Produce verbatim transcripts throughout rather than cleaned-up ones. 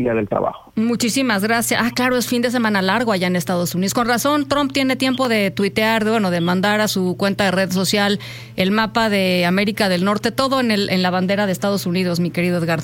Día del Trabajo. Muchísimas gracias. Ah, claro, es fin de semana largo allá en Estados Unidos. Con razón, Trump tiene tiempo de tuitear, de, bueno, de mandar a su cuenta de red social el mapa de América del Norte, todo en el en la bandera de Estados Unidos, mi querido Edgardo.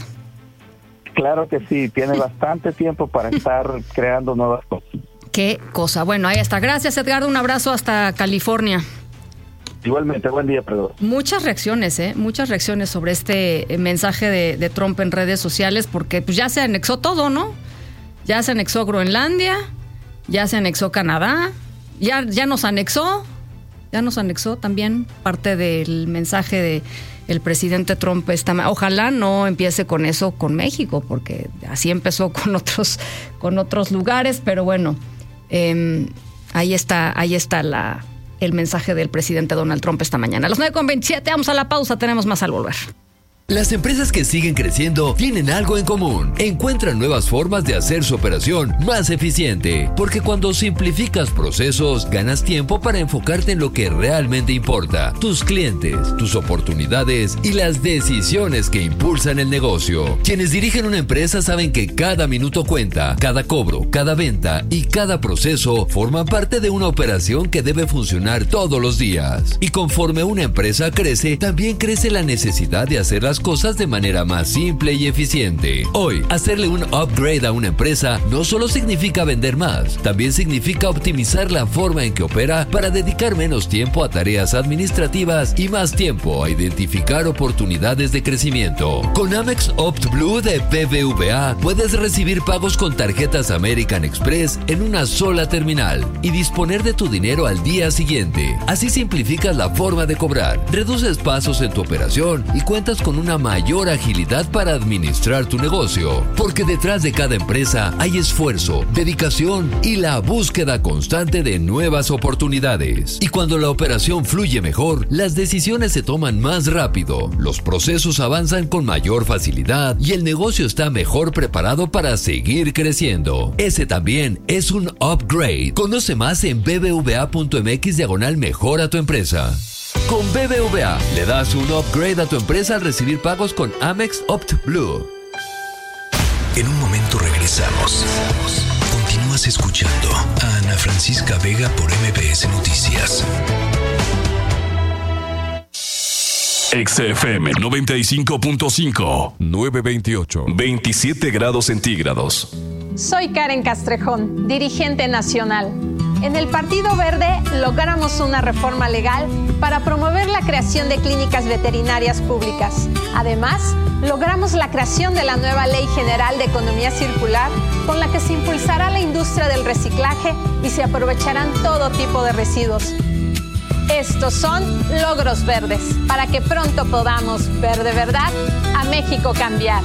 Claro que sí, tiene bastante tiempo para estar creando nuevas cosas. Qué cosa. Bueno, ahí está. Gracias, Edgardo. Un abrazo hasta California. Igualmente, buen día, perdón. Muchas reacciones, ¿eh? Muchas reacciones sobre este mensaje de, de Trump en redes sociales, porque pues ya se anexó todo, ¿no? Ya se anexó Groenlandia, ya se anexó Canadá, ya, ya nos anexó, ya nos anexó también parte del mensaje de el presidente Trump. Esta, ojalá no empiece con eso con México, porque así empezó con otros, con otros lugares, pero bueno, eh, ahí está, ahí está la... el mensaje del presidente Donald Trump esta mañana. A las nueve con veintisiete, vamos a la pausa, tenemos más al volver. Las empresas que siguen creciendo tienen algo en común. Encuentran nuevas formas de hacer su operación más eficiente. Porque cuando simplificas procesos, ganas tiempo para enfocarte en lo que realmente importa. Tus clientes, tus oportunidades y las decisiones que impulsan el negocio. Quienes dirigen una empresa saben que cada minuto cuenta, cada cobro, cada venta y cada proceso forman parte de una operación que debe funcionar todos los días. Y conforme una empresa crece, también crece la necesidad de hacer las cosas de manera más simple y eficiente. Hoy, hacerle un upgrade a una empresa no solo significa vender más, también significa optimizar la forma en que opera para dedicar menos tiempo a tareas administrativas y más tiempo a identificar oportunidades de crecimiento. Con Amex OptBlue de B B V A puedes recibir pagos con tarjetas American Express en una sola terminal y disponer de tu dinero al día siguiente. Así simplificas la forma de cobrar, reduces pasos en tu operación y cuentas con un una mayor agilidad para administrar tu negocio, porque detrás de cada empresa hay esfuerzo, dedicación y la búsqueda constante de nuevas oportunidades. Y cuando la operación fluye mejor, las decisiones se toman más rápido, los procesos avanzan con mayor facilidad y el negocio está mejor preparado para seguir creciendo. Ese también es un upgrade. Conoce más en bbva.mx diagonal mejora tu empresa. Con B B V A le das un upgrade a tu empresa al recibir pagos con Amex OptBlue. En un momento regresamos. Continúas escuchando a Ana Francisca Vega por M B S Noticias. X F M noventa y cinco punto cinco, nueve veintiocho, veintisiete grados centígrados. Soy Karen Castrejón, dirigente nacional. En el Partido Verde logramos una reforma legal para promover la creación de clínicas veterinarias públicas. Además, logramos la creación de la nueva Ley General de Economía Circular, con la que se impulsará la industria del reciclaje y se aprovecharán todo tipo de residuos. Estos son logros verdes, para que pronto podamos ver de verdad a México cambiar.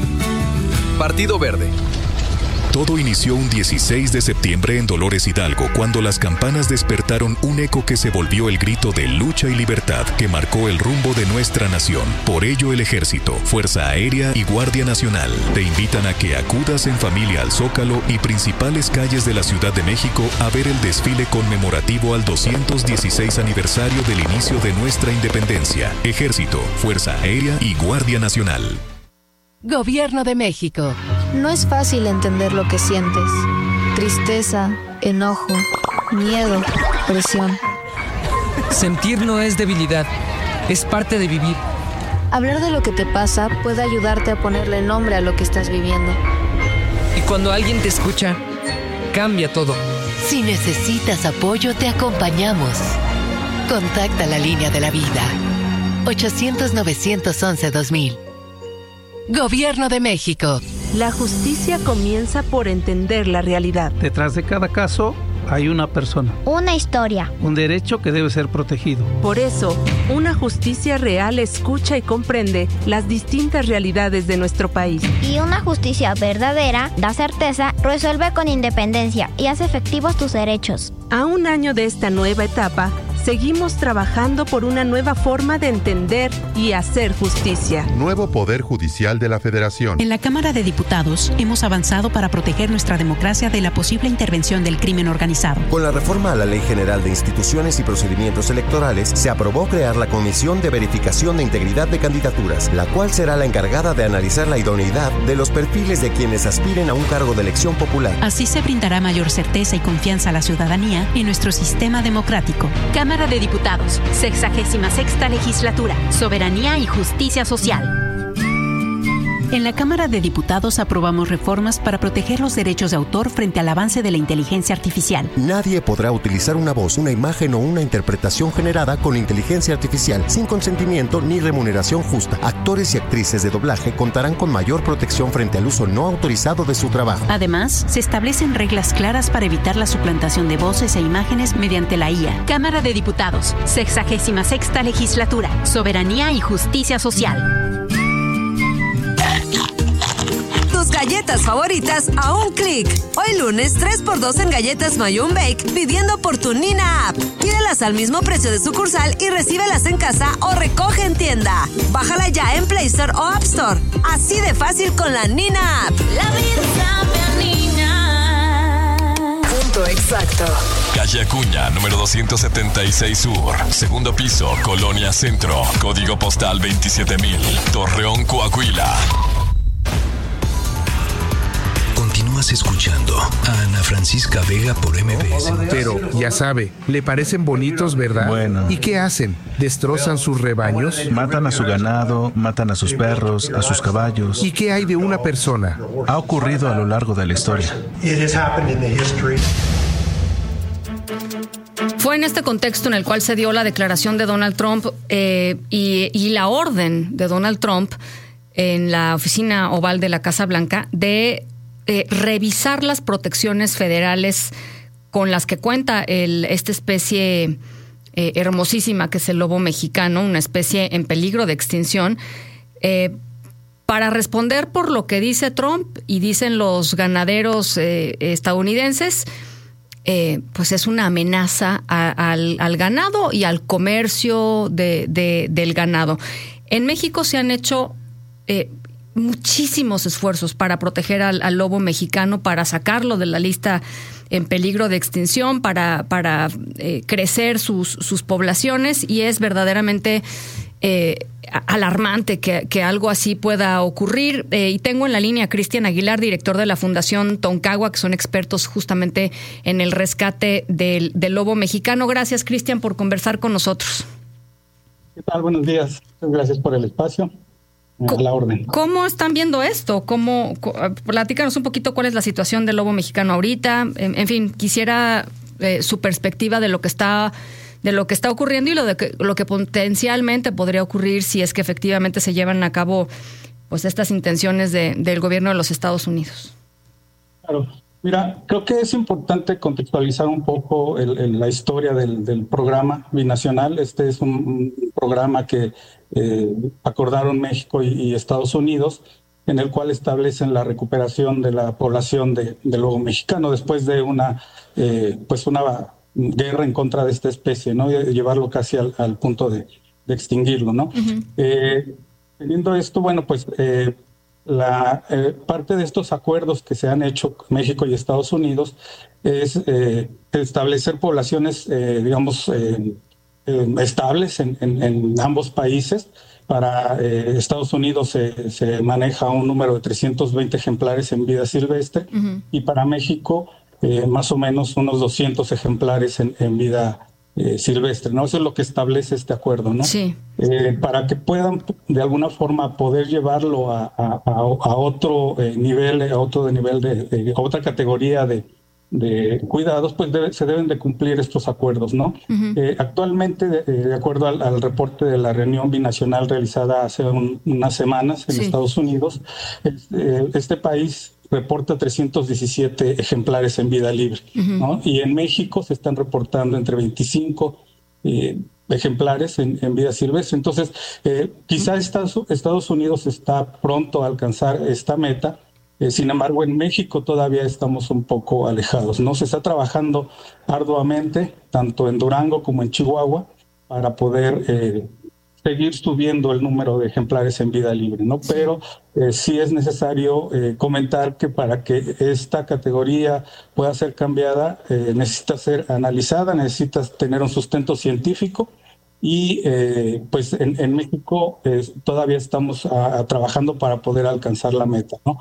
Partido Verde. Todo inició un dieciséis de septiembre en Dolores Hidalgo, cuando las campanas despertaron un eco que se volvió el grito de lucha y libertad que marcó el rumbo de nuestra nación. Por ello, el Ejército, Fuerza Aérea y Guardia Nacional te invitan a que acudas en familia al Zócalo y principales calles de la Ciudad de México a ver el desfile conmemorativo al doscientos dieciséis aniversario del inicio de nuestra independencia. Ejército, Fuerza Aérea y Guardia Nacional. Gobierno de México. No es fácil entender lo que sientes. Tristeza, enojo, miedo, presión. Sentir no es debilidad, es parte de vivir. Hablar de lo que te pasa puede ayudarte a ponerle nombre a lo que estás viviendo. Y cuando alguien te escucha, cambia todo. Si necesitas apoyo, te acompañamos. Contacta la línea de la vida. ochocientos, novecientos once, dos mil. Gobierno de México. La justicia comienza por entender la realidad. Detrás de cada caso hay una persona. Una historia. Un derecho que debe ser protegido. Por eso, una justicia real escucha y comprende las distintas realidades de nuestro país. Y una justicia verdadera da certeza, resuelve con independencia y hace efectivos tus derechos. A un año de esta nueva etapa, seguimos trabajando por una nueva forma de entender y hacer justicia. Nuevo Poder Judicial de la Federación. En la Cámara de Diputados hemos avanzado para proteger nuestra democracia de la posible intervención del crimen organizado. Con la reforma a la Ley General de Instituciones y Procedimientos Electorales, se aprobó crear la Comisión de Verificación de Integridad de Candidaturas, la cual será la encargada de analizar la idoneidad de los perfiles de quienes aspiren a un cargo de elección popular. Así se brindará mayor certeza y confianza a la ciudadanía en nuestro sistema democrático. Cámara de Diputados, sexagésima sexta legislatura, soberanía y justicia social. En la Cámara de Diputados aprobamos reformas para proteger los derechos de autor frente al avance de la inteligencia artificial. Nadie podrá utilizar una voz, una imagen o una interpretación generada con inteligencia artificial sin consentimiento ni remuneración justa. Actores y actrices de doblaje contarán con mayor protección frente al uso no autorizado de su trabajo. Además, se establecen reglas claras para evitar la suplantación de voces e imágenes mediante la I A. Cámara de Diputados, sexagésima sexta legislatura, soberanía y justicia social. Galletas favoritas a un clic. Hoy lunes tres por dos en galletas Mayun Bake pidiendo por tu Nina App. Pídelas al mismo precio de sucursal y recíbelas en casa o recoge en tienda. Bájala ya en Play Store o App Store. Así de fácil con la Nina App. La vida sabe a Nina. Punto exacto. Calle Acuña, número doscientos setenta y seis Sur. Segundo piso, Colonia Centro. Código postal veintisiete mil. Torreón, Coahuila. Continúas escuchando a Ana Francisca Vega por M B S. Pero, ya sabe, le parecen bonitos, ¿verdad? Bueno. ¿Y qué hacen? ¿Destrozan sus rebaños? Matan a su ganado, matan a sus perros, a sus caballos. ¿Y qué hay de una persona? Ha ocurrido a lo largo de la historia. Fue en este contexto en el cual se dio la declaración de Donald Trump eh, y, y la orden de Donald Trump en la oficina oval de la Casa Blanca de Eh, revisar las protecciones federales con las que cuenta el, esta especie eh, hermosísima que es el lobo mexicano, una especie en peligro de extinción, eh, para responder por lo que dice Trump y dicen los ganaderos eh, estadounidenses, eh, pues es una amenaza a, al, al ganado y al comercio de, de, del ganado. En México se han hecho Eh, muchísimos esfuerzos para proteger al, al lobo mexicano, para sacarlo de la lista en peligro de extinción, para, para eh, crecer sus, sus poblaciones, y es verdaderamente eh, alarmante que, que algo así pueda ocurrir. Eh, y tengo en la línea a Cristian Aguilar, director de la Fundación Toncagua, que son expertos justamente en el rescate del, del lobo mexicano. Gracias, Cristian, por conversar con nosotros. ¿Qué tal? Buenos días. Gracias por el espacio. A la orden. ¿Cómo están viendo esto? ¿Cómo, platícanos un poquito cuál es la situación del lobo mexicano ahorita. En, en fin, quisiera eh, su perspectiva de lo que está de lo que está ocurriendo y lo de que, lo que potencialmente podría ocurrir si es que efectivamente se llevan a cabo pues estas intenciones de, del gobierno de los Estados Unidos. Claro. Mira, creo que es importante contextualizar un poco el, el, la historia del, del programa binacional. Este es un, un programa que eh, acordaron México y, y Estados Unidos, en el cual establecen la recuperación de la población de, del lobo mexicano después de una, eh, pues una guerra en contra de esta especie, ¿no? Y llevarlo casi al, al punto de, de extinguirlo, ¿no? Uh-huh. Eh, teniendo esto, bueno, pues... Eh, La eh, parte de estos acuerdos que se han hecho México y Estados Unidos es eh, establecer poblaciones, eh, digamos, eh, eh, estables en, en, en ambos países. Para eh, Estados Unidos se, se maneja un número de trescientos veinte ejemplares en vida silvestre, uh-huh. y para México eh, más o menos unos doscientos ejemplares en, en vida Eh, silvestre, ¿no? Eso es lo que establece este acuerdo, ¿no? Sí. Eh, para que puedan de alguna forma poder llevarlo a, a, a otro eh, nivel, a otro nivel de, de a otra categoría de, de cuidados, pues debe, se deben de cumplir estos acuerdos, ¿no? Uh-huh. Eh, actualmente, de, de acuerdo al, al reporte de la reunión binacional realizada hace un, unas semanas en sí. Estados Unidos, este, este país reporta trescientos diecisiete ejemplares en vida libre, uh-huh. ¿no? Y en México se están reportando entre veinticinco eh, ejemplares en, en vida silvestre. Entonces, eh, quizá uh-huh. Estados, Estados Unidos está pronto a alcanzar esta meta, Eh, sin embargo, en México todavía estamos un poco alejados, ¿no? Se está trabajando arduamente, tanto en Durango como en Chihuahua, para poder eh, seguir subiendo el número de ejemplares en vida libre, ¿no? Pero eh, sí es necesario eh, comentar que para que esta categoría pueda ser cambiada, eh, necesita ser analizada, necesita tener un sustento científico y eh, pues en, en México eh, todavía estamos a, a trabajando para poder alcanzar la meta, ¿no?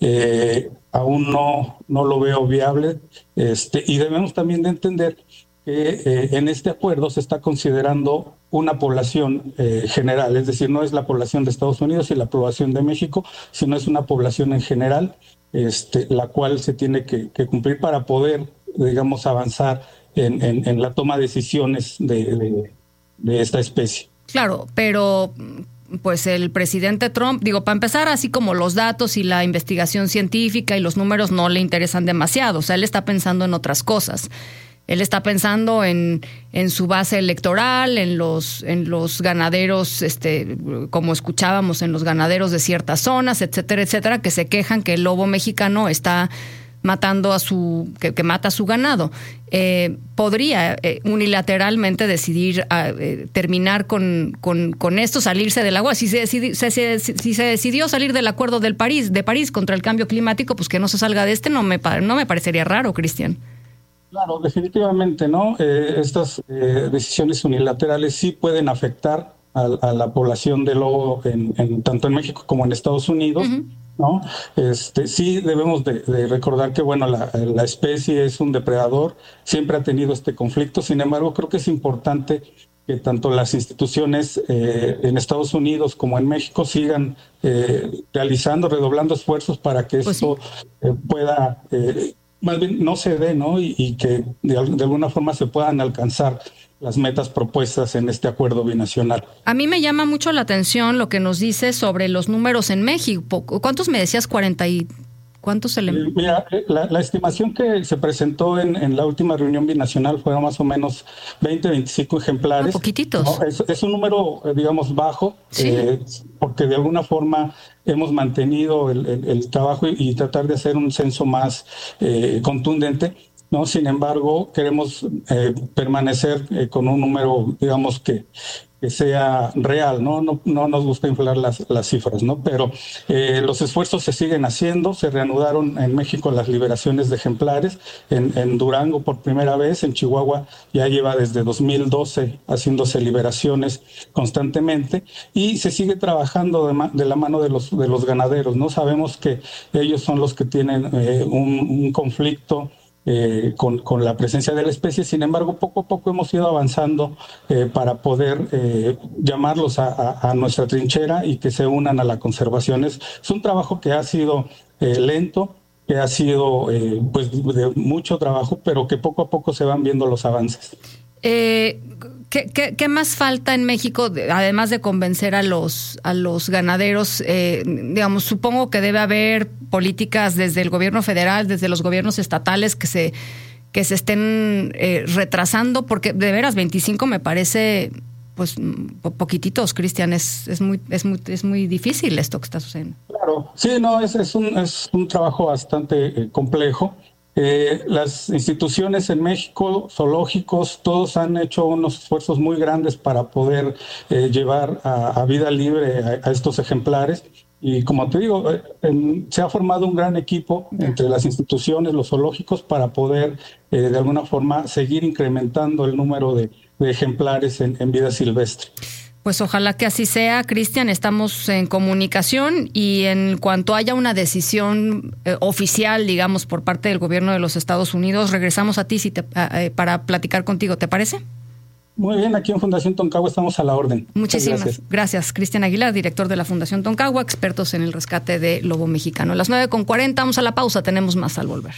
Eh, aún no, no lo veo viable, este, y debemos también de entender que eh, en este acuerdo se está considerando una población eh, general, es decir, no es la población de Estados Unidos y la población de México, sino es una población en general, este, la cual se tiene que, que cumplir para poder, digamos, avanzar en, en, en la toma de decisiones de, de, de esta especie. Claro, pero pues el presidente Trump, digo, para empezar, así como los datos y la investigación científica y los números no le interesan demasiado, o sea, él está pensando en otras cosas. Él está pensando en, en su base electoral, en los, en los ganaderos, este, como escuchábamos, en los ganaderos de ciertas zonas, etcétera, etcétera, que se quejan que el lobo mexicano está matando a su, que, que mata a su ganado. Eh, podría eh, unilateralmente decidir eh, terminar con, con, con esto, salirse del agua. Si se, decidi, se, se, si se decidió salir del acuerdo del París, de París contra el cambio climático, pues que no se salga de este, no me, no me parecería raro, Cristian. Claro, definitivamente, ¿no? Eh, estas eh, decisiones unilaterales sí pueden afectar a, a la población de lobo en, en, tanto en México como en Estados Unidos, uh-huh. ¿no? Este, sí debemos de, de recordar que, bueno, la, la especie es un depredador, siempre ha tenido este conflicto. Sin embargo, creo que es importante que tanto las instituciones eh, en Estados Unidos como en México sigan eh, realizando, redoblando esfuerzos para que pues esto sí. eh, pueda... Eh, más bien no se dé, ¿no? Y, y que de, de alguna forma se puedan alcanzar las metas propuestas en este acuerdo binacional. A mí me llama mucho la atención lo que nos dice sobre los números en México. ¿Cuántos me decías? cuarenta y... ¿Cuántos se le...? Mira, la, la estimación que se presentó en, en la última reunión binacional fueron más o menos veinte, veinticinco ejemplares. Ah, poquititos. ¿No? Es, es un número, digamos, bajo, ¿sí? eh, porque de alguna forma hemos mantenido el, el, el trabajo y, y tratar de hacer un censo más eh, contundente, ¿no? Sin embargo, queremos eh, permanecer eh, con un número, digamos, que que sea real, ¿no? No, no nos gusta inflar las, las cifras, ¿no? Pero eh, los esfuerzos se siguen haciendo, se reanudaron en México las liberaciones de ejemplares, en, en Durango por primera vez, en Chihuahua ya lleva desde dos mil doce haciéndose liberaciones constantemente y se sigue trabajando de, ma- de la mano de los, de los ganaderos, ¿no? Sabemos que ellos son los que tienen eh, un, un conflicto Eh, con, con la presencia de la especie. Sin embargo, poco a poco hemos ido avanzando eh, para poder eh, llamarlos a, a, a nuestra trinchera y que se unan a la conservación. Es, es un trabajo que ha sido eh, lento, que ha sido eh, pues de mucho trabajo, pero que poco a poco se van viendo los avances. Eh, ¿qué, qué, ¿Qué más falta en México, además de convencer a los, a los ganaderos? Eh, digamos, supongo que debe haber políticas desde el gobierno federal, desde los gobiernos estatales que se, que se estén eh, retrasando, porque de veras veinticinco me parece pues poquititos, Cristian, es, es, muy, es, muy, es muy difícil esto que está sucediendo. Claro, sí, no, es, es, un, es un trabajo bastante eh, complejo. Eh, las instituciones en México, zoológicos, todos han hecho unos esfuerzos muy grandes para poder eh, llevar a, a vida libre a, a estos ejemplares. Y como te digo, eh, en, se ha formado un gran equipo entre las instituciones, los zoológicos, para poder eh, de alguna forma seguir incrementando el número de, de ejemplares en, en vida silvestre. Pues ojalá que así sea, Cristian, estamos en comunicación y en cuanto haya una decisión eh, oficial, digamos, por parte del gobierno de los Estados Unidos, regresamos a ti si te, eh, para platicar contigo, ¿te parece? Muy bien, aquí en Fundación Toncagua estamos a la orden. Muchísimas gracias. gracias. Cristian Aguilar, director de la Fundación Toncagua, expertos en el rescate de lobo mexicano. A las nueve con cuarenta, vamos a la pausa, tenemos más al volver.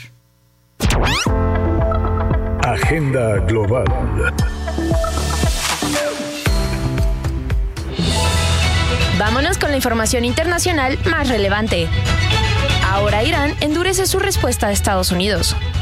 Agenda Global. Vámonos con la información internacional más relevante. Ahora Irán endurece su respuesta a Estados Unidos.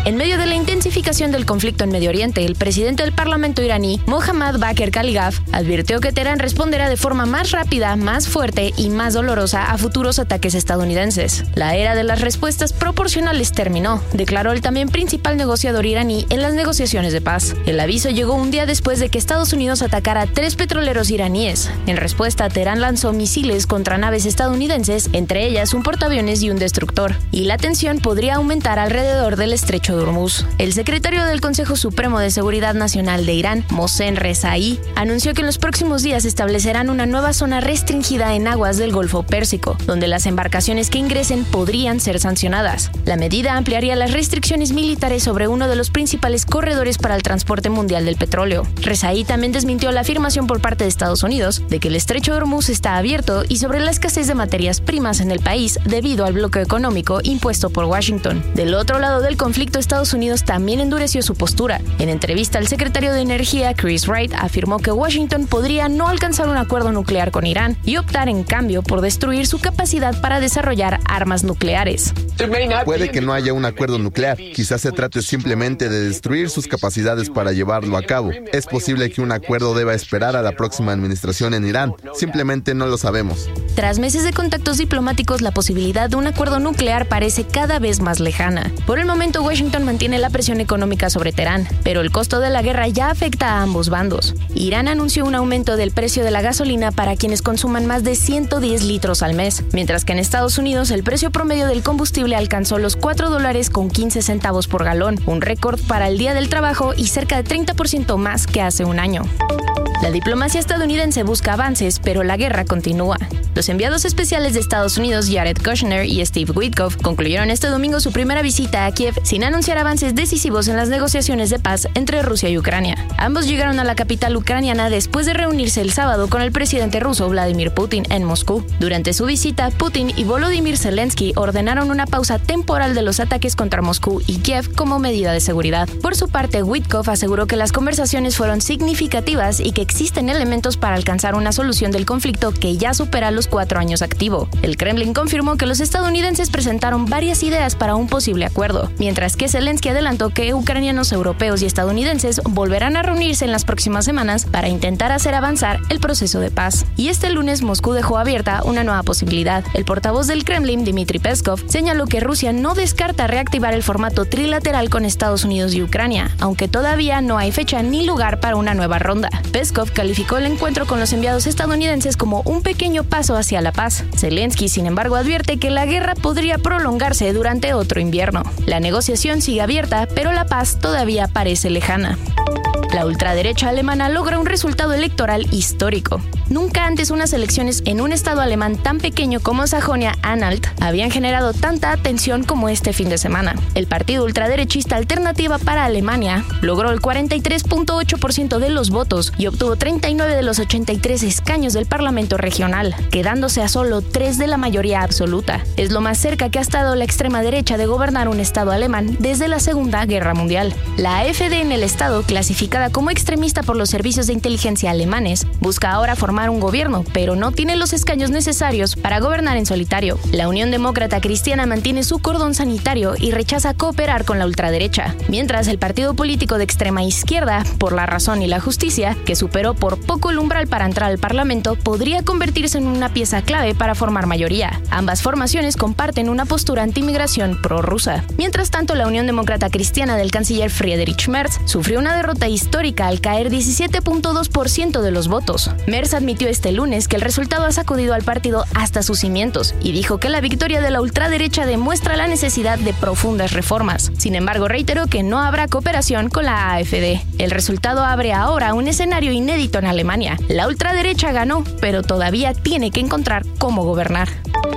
En medio de la intensificación del conflicto en Medio Oriente, el presidente del Parlamento iraní, Mohammad Bakr Kaligaf, advirtió que Teherán responderá de forma más rápida, más fuerte y más dolorosa a futuros ataques estadounidenses. La era de las respuestas proporcionales terminó, declaró el también principal negociador iraní en las negociaciones de paz. El aviso llegó un día después de que Estados Unidos atacara a tres petroleros iraníes. En respuesta, Teherán lanzó misiles contra naves estadounidenses, entre ellas un portaaviones y un destructor, y la tensión podría aumentar alrededor del estrecho de Hormuz. El secretario del Consejo Supremo de Seguridad Nacional de Irán, Mohsen Rezaei, anunció que en los próximos días establecerán una nueva zona restringida en aguas del Golfo Pérsico, donde las embarcaciones que ingresen podrían ser sancionadas. La medida ampliaría las restricciones militares sobre uno de los principales corredores para el transporte mundial del petróleo. Rezaei también desmintió la afirmación por parte de Estados Unidos de que el estrecho de Hormuz está abierto y sobre la escasez de materias primas en el país debido al bloqueo económico impuesto por Washington. Del otro lado del conflicto, Estados Unidos también endureció su postura. En entrevista, el secretario de Energía, Chris Wright, afirmó que Washington podría no alcanzar un acuerdo nuclear con Irán y optar en cambio por destruir su capacidad para desarrollar armas nucleares. Puede que no haya un acuerdo nuclear. Quizás se trate simplemente de destruir sus capacidades para llevarlo a cabo. Es posible que un acuerdo deba esperar a la próxima administración en Irán. Simplemente no lo sabemos. Tras meses de contactos diplomáticos, la posibilidad de un acuerdo nuclear parece cada vez más lejana. Por el momento, Washington mantiene la presión económica sobre Teherán, pero el costo de la guerra ya afecta a ambos bandos. Irán anunció un aumento del precio de la gasolina para quienes consuman más de ciento diez litros al mes, mientras que en Estados Unidos el precio promedio del combustible alcanzó los cuatro dólares con quince centavos por galón, un récord para el Día del Trabajo y cerca de treinta por ciento más que hace un año. La diplomacia estadounidense busca avances, pero la guerra continúa. Los enviados especiales de Estados Unidos, Jared Kushner y Steve Witkoff, concluyeron este domingo su primera visita a Kiev sin anunciar avances decisivos en las negociaciones de paz entre Rusia y Ucrania. Ambos llegaron a la capital ucraniana después de reunirse el sábado con el presidente ruso Vladimir Putin en Moscú. Durante su visita, Putin y Volodymyr Zelensky ordenaron una pausa temporal de los ataques contra Moscú y Kiev como medida de seguridad. Por su parte, Witkoff aseguró que las conversaciones fueron significativas y que existen elementos para alcanzar una solución del conflicto que ya supera los cuatro años activo. El Kremlin confirmó que los estadounidenses presentaron varias ideas para un posible acuerdo, mientras que Zelensky adelantó que ucranianos, europeos y estadounidenses volverán a reunirse en las próximas semanas para intentar hacer avanzar el proceso de paz. Y este lunes Moscú dejó abierta una nueva posibilidad. El portavoz del Kremlin, Dmitry Peskov, señaló que Rusia no descarta reactivar el formato trilateral con Estados Unidos y Ucrania, aunque todavía no hay fecha ni lugar para una nueva ronda. Peskov calificó el encuentro con los enviados estadounidenses como un pequeño paso hacia la paz. Zelensky, sin embargo, advierte que la guerra podría prolongarse durante otro invierno. La negociación sigue abierta, pero la paz todavía parece lejana. La ultraderecha alemana logra un resultado electoral histórico. Nunca antes unas elecciones en un estado alemán tan pequeño como Sajonia-Anhalt habían generado tanta atención como este fin de semana. El partido ultraderechista Alternativa para Alemania logró el cuarenta y tres punto ocho por ciento de los votos y obtuvo treinta y nueve de los ochenta y tres escaños del Parlamento regional, quedándose a solo tres de la mayoría absoluta. Es lo más cerca que ha estado la extrema derecha de gobernar un estado alemán desde la Segunda Guerra Mundial. La AfD en el estado, clasificada como extremista por los servicios de inteligencia alemanes, busca ahora formar un gobierno, pero no tiene los escaños necesarios para gobernar en solitario. La Unión Demócrata Cristiana mantiene su cordón sanitario y rechaza cooperar con la ultraderecha, mientras el partido político de extrema izquierda, Por la Razón y la Justicia, que superó por poco el umbral para entrar al Parlamento, podría convertirse en una pieza clave para formar mayoría. Ambas formaciones comparten una postura anti-inmigración prorrusa. Mientras tanto, la Unión Demócrata Cristiana del canciller Friedrich Merz sufrió una derrota histórica al caer diecisiete punto dos por ciento de los votos. Merz admitió este lunes que el resultado ha sacudido al partido hasta sus cimientos y dijo que la victoria de la ultraderecha demuestra la necesidad de profundas reformas. Sin embargo, reiteró que no habrá cooperación con la AfD. El resultado abre ahora un escenario inédito en Alemania. La ultraderecha ganó, pero todavía tiene que encontrar cómo gobernar.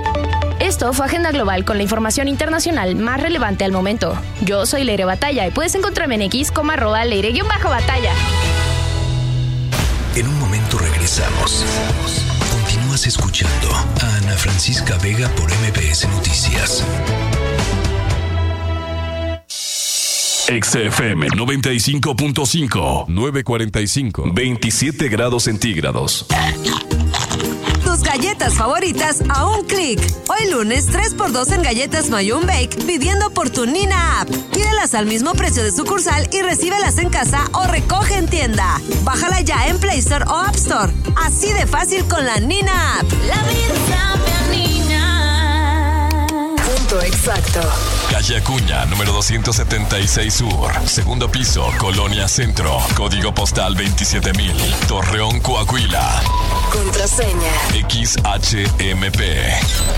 Esto fue Agenda Global con la información internacional más relevante al momento. Yo soy Leire Batalla y puedes encontrarme en X como arroba Leire-Batalla. En un momento regresamos. Continúas escuchando a Ana Francisca Vega por M B S Noticias. X F M noventa y cinco punto cinco, nueve cuarenta y cinco, veintisiete grados centígrados. Tus tus galletas favoritas a un clic. Hoy lunes tres por dos en galletas Mayun Bake pidiendo por tu Nina App. Pídelas al mismo precio de sucursal y recíbelas en casa o recoge en tienda. Bájala ya en Play Store o App Store. Así de fácil con la Nina App. La vida sabe a Nina. Punto exacto. Calle Acuña, número doscientos setenta y seis Sur. Segundo piso, Colonia Centro. Código postal veintisiete mil. Torreón, Coahuila. Contraseña X H M P.